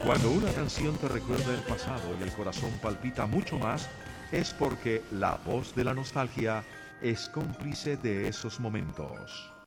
Cuando una canción te recuerda el pasado y el corazón palpita mucho más, es porque la voz de la nostalgia es cómplice de esos momentos.